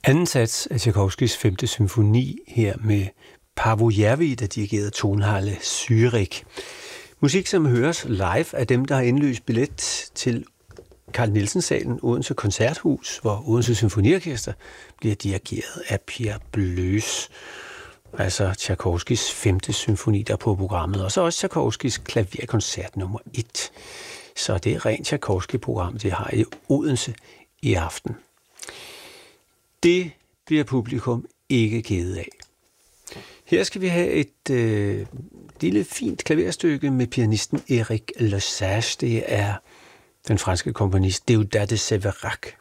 Anden sats af Tchaikovskys 5. symfoni her med Paavo Järvi, der dirigerede Tonhalle Zürich. Musik, som høres live af dem, der har indløst billet til Carl Nielsen-salen, Odense Koncerthus, hvor Odense Symfoniorkester bliver dirigeret af Pierre Bleus. Altså Tchaikovskys 5. symfoni, der er på programmet, og så også Tchaikovskys klaverkoncert nummer 1. Så det er rent Tchaikovsky-program, det har i Odense i aften. Det bliver publikum ikke kede af. Her skal vi have et lille fint klaverstykke med pianisten Eric Lesage. Det er den franske komponist Déodat de Séverac,